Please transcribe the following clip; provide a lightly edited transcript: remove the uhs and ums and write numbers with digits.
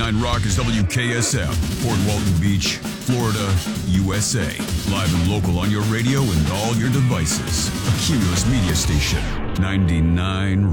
99 Rock is WKSF, Port Walton Beach, Florida, USA. Live and local on your radio and all your devices. A Cumulus media station. 99